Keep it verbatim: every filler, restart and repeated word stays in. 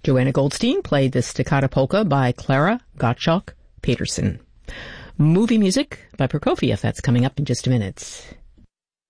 Joanna Goldstein played the Staccato Polka by Clara Gottschalk Peterson. Movie music by Prokofiev. That's coming up in just a minute.